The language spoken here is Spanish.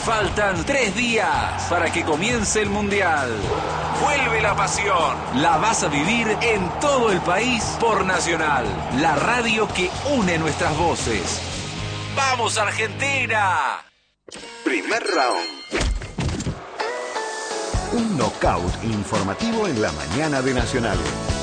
Faltan 3 días para que comience el Mundial. Vuelve la pasión. La vas a vivir en todo el país por Nacional, la radio que une nuestras voces. ¡Vamos, Argentina! Primer round. Un knockout informativo en la mañana de Nacional.